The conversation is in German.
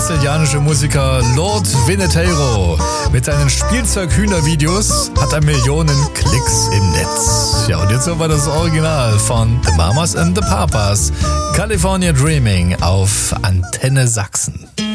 brasilianische Musiker Lord Vinneteiro mit seinen Spielzeug-Hühner-Videos hat er Millionen Klicks im Netz. Ja, und jetzt haben wir das Original von The Mamas and the Papas, California Dreaming auf Antenne Sachsen.